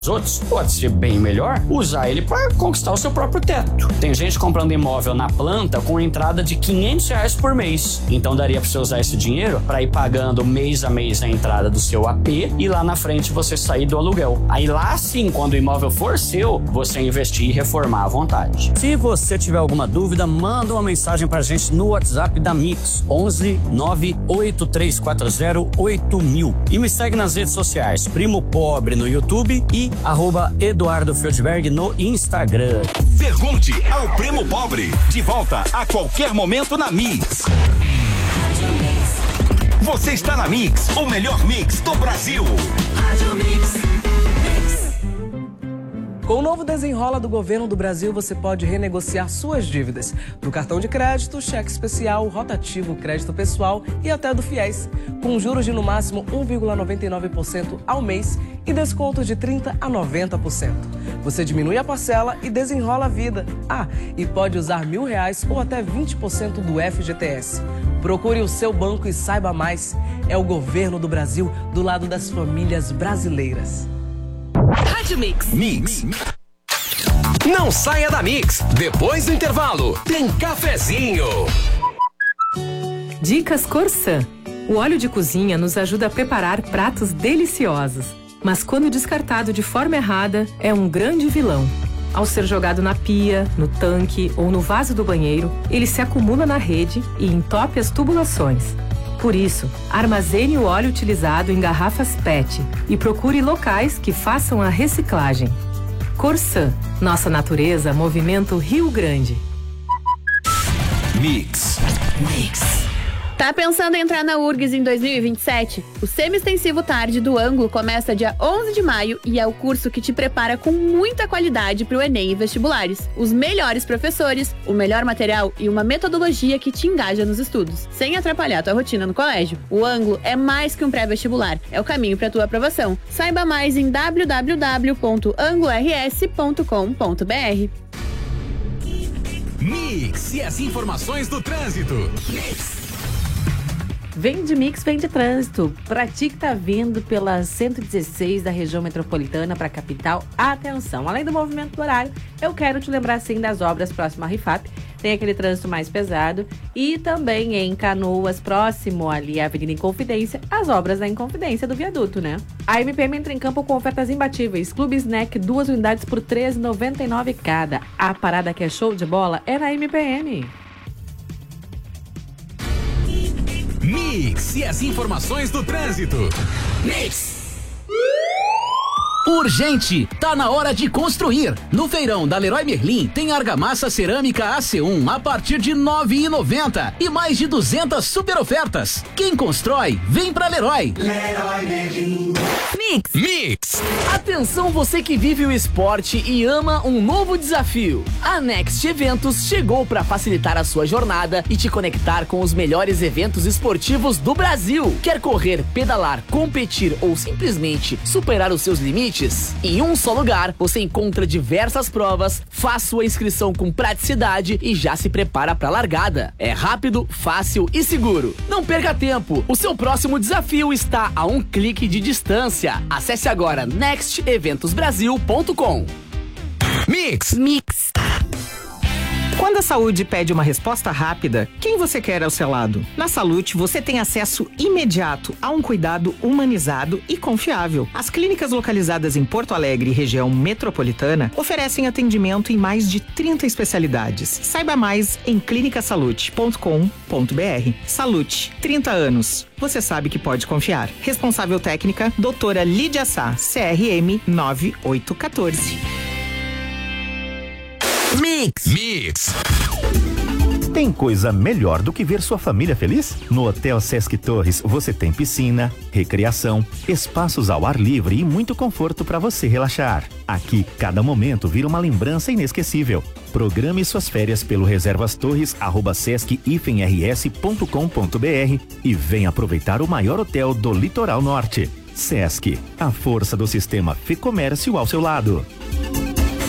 outros, pode ser bem melhor usar ele para conquistar o seu próprio teto. Tem gente comprando imóvel na planta com entrada de R$500 por mês. Então daria para você usar esse dinheiro para ir pagando mês a mês a entrada do seu AP e lá na frente você sair do aluguel. Aí lá sim, quando o imóvel for seu, você investir e reformar à vontade. Se você tiver alguma dúvida, manda uma mensagem pra gente no WhatsApp da Mix, 11 98340 8000. E me segue nas redes sociais, Primo Pobre no YouTube e @Eduardo Feldberg no Instagram. Pergunte ao Primo Pobre. De volta a qualquer momento na Mix. Você está na Mix, o melhor mix do Brasil. Com o novo Desenrola do Governo do Brasil, você pode renegociar suas dívidas do cartão de crédito, cheque especial, rotativo, crédito pessoal e até do FIES, com juros de no máximo 1,99% ao mês e desconto de 30% a 90%. Você diminui a parcela e desenrola a vida. E pode usar R$1.000 ou até 20% do FGTS. Procure o seu banco e saiba mais. É o Governo do Brasil do lado das famílias brasileiras. Rádio Mix. Mix. Não saia da Mix. Depois do intervalo, tem cafezinho. Dicas Corsã. O óleo de cozinha nos ajuda a preparar pratos deliciosos. Mas quando descartado de forma errada, é um grande vilão. Ao ser jogado na pia, no tanque ou no vaso do banheiro, ele se acumula na rede e entope as tubulações. Por isso, armazene o óleo utilizado em garrafas PET e procure locais que façam a reciclagem. Corsã, nossa natureza, movimento Rio Grande. Mix. Tá pensando em entrar na URGS em 2027? O semi-extensivo tarde do Ângulo começa dia 11 de maio e é o curso que te prepara com muita qualidade para o Enem e vestibulares. Os melhores professores, o melhor material e uma metodologia que te engaja nos estudos, sem atrapalhar tua rotina no colégio. O Ângulo é mais que um pré-vestibular, é o caminho para tua aprovação. Saiba mais em www.anglo-rs.com.br. Mix e as informações do trânsito. Mix. Vem de Mix, vem de trânsito. Pra ti que tá vindo pela 116 da região metropolitana pra capital, atenção. Além do movimento do horário, eu quero te lembrar sim das obras próximo à Rifap. Tem aquele trânsito mais pesado. E também em Canoas, próximo ali à Avenida Inconfidência, as obras da Inconfidência do viaduto, né? A MPM entra em campo com ofertas imbatíveis. Clube Snack, 2 unidades por R$ 13,99 cada. A parada que é show de bola é na MPM. Mix e as informações do trânsito. Mix. Urgente! Tá na hora de construir! No feirão da Leroy Merlin tem argamassa cerâmica AC1 a partir de R$ 9,90 e mais de 200 super ofertas. Quem constrói, vem pra Leroy. Leroy Merlin. Mix! Atenção você que vive o esporte e ama um novo desafio. A Next Eventos chegou para facilitar a sua jornada e te conectar com os melhores eventos esportivos do Brasil. Quer correr, pedalar, competir ou simplesmente superar os seus limites? Em um só lugar, você encontra diversas provas, faz sua inscrição com praticidade e já se prepara para a largada. É rápido, fácil e seguro. Não perca tempo, o seu próximo desafio está a um clique de distância. Acesse agora nexteventosbrasil.com. Mix. Quando a saúde pede uma resposta rápida, quem você quer ao seu lado? Na Salute, você tem acesso imediato a um cuidado humanizado e confiável. As clínicas localizadas em Porto Alegre e região metropolitana oferecem atendimento em mais de 30 especialidades. Saiba mais em clinicasalute.com.br. Salute, 30 anos. Você sabe que pode confiar. Responsável técnica, doutora Lídia Sá, CRM 9814. Mix. Tem coisa melhor do que ver sua família feliz? No Hotel Sesc Torres você tem piscina, recreação, espaços ao ar livre e muito conforto para você relaxar. Aqui, cada momento vira uma lembrança inesquecível. Programe suas férias pelo reservastorres@sesc-rs.com.br e venha aproveitar o maior hotel do Litoral Norte. Sesc, a força do sistema Fê Comércio ao seu lado.